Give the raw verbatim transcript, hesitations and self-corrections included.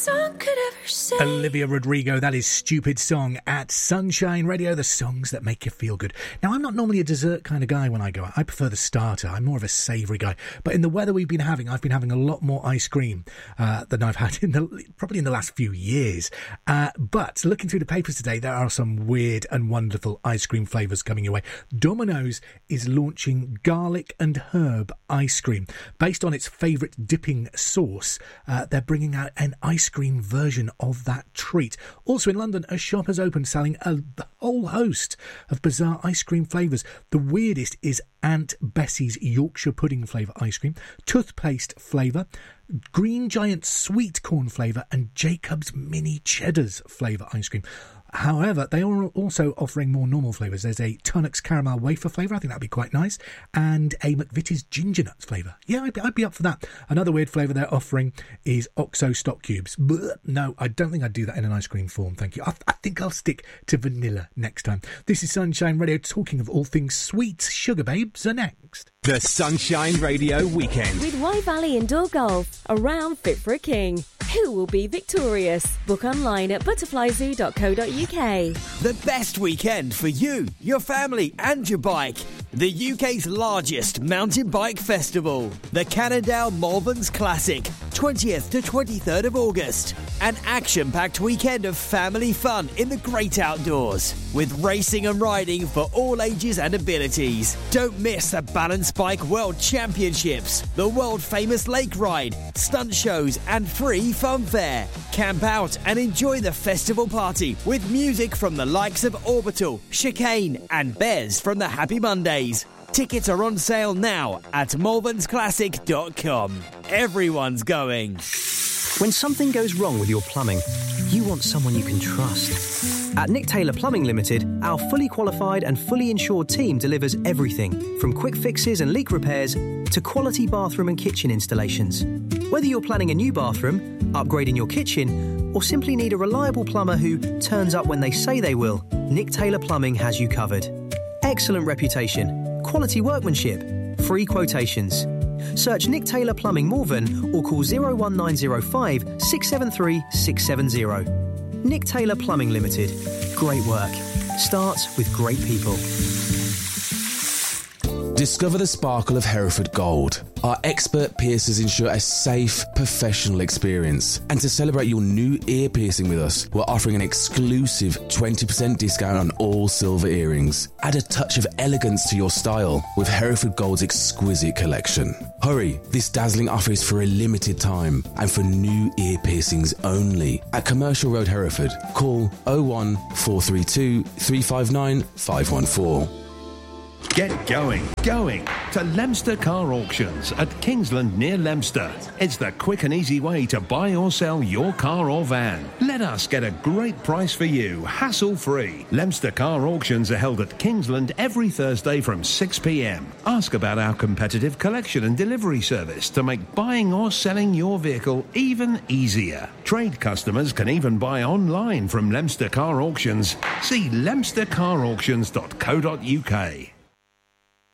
Song could ever say. Olivia Rodrigo, that is Stupid Song at Sunshine Radio, the songs that make you feel good. Now, I'm not normally a dessert kind of guy when I go out. I prefer the starter. I'm more of a savoury guy. But in the weather we've been having, I've been having a lot more ice cream uh, than I've had in the probably in the last few years. Uh, but looking through the papers today, there are some weird and wonderful ice cream flavours coming your way. Domino's is launching garlic and herb ice cream. Based on its favourite dipping sauce, uh, they're bringing out an ice cream version of that treat. Also in London, a shop has opened selling a whole host of bizarre ice cream flavours. The weirdest is Aunt Bessie's Yorkshire pudding flavour ice cream, toothpaste flavour, Green Giant sweet corn flavour and Jacob's mini cheddars flavour ice cream. However, they are also offering more normal flavours. There's a Tunnocks caramel wafer flavour, I think that'd be quite nice, and a McVitie's ginger nuts flavour. Yeah, I'd be, I'd be up for that. Another weird flavour they're offering is Oxo stock cubes. Blech, no, I don't think I'd do that in an ice cream form, thank you. I, I think I'll stick to vanilla next time. This is Sunshine Radio, talking of all things sweet. Sugar Babes are next. The Sunshine Radio Weekend. With Y Valley Indoor Golf, around Fit for a King. Who will be victorious? Book online at butterfly zoo dot co dot uk. The best weekend for you, your family and your bike. The U K's largest mountain bike festival. The Cannondale Malverns Classic, twentieth to twenty-third of August. An action-packed weekend of family fun in the great outdoors. With racing and riding for all ages and abilities. Don't miss the Balance Bike World Championships, the world-famous lake ride, stunt shows and free fun fair. Camp out and enjoy the festival party with music from the likes of Orbital, Chicane and Bez from the Happy Mondays. Tickets are on sale now at malverns classic dot com. Everyone's going. When something goes wrong with your plumbing, you want someone you can trust. At Nick Taylor Plumbing Limited, our fully qualified and fully insured team delivers everything from quick fixes and leak repairs to quality bathroom and kitchen installations. Whether you're planning a new bathroom, upgrading your kitchen, or simply need a reliable plumber who turns up when they say they will, Nick Taylor Plumbing has you covered. Excellent reputation, quality workmanship, free quotations. Search Nick Taylor Plumbing Malvern or call oh one nine oh five, six seven three, six seven oh. Nick Taylor Plumbing Limited. Great work. Starts with great people. Discover the sparkle of Hereford Gold. Our expert piercers ensure a safe, professional experience. And to celebrate your new ear piercing with us, we're offering an exclusive twenty percent discount on all silver earrings. Add a touch of elegance to your style with Hereford Gold's exquisite collection. Hurry, this dazzling offer is for a limited time and for new ear piercings only. At Commercial Road, Hereford, call oh one, four three two, three five nine, five one four. Get going, going to Leominster Car Auctions at Kingsland near Leominster. It's the quick and easy way to buy or sell your car or van. Let us get a great price for you, hassle-free. Leominster Car Auctions are held at Kingsland every Thursday from six p m. Ask about our competitive collection and delivery service to make buying or selling your vehicle even easier. Trade customers can even buy online from Leominster Car Auctions. See leominster car auctions dot co dot uk.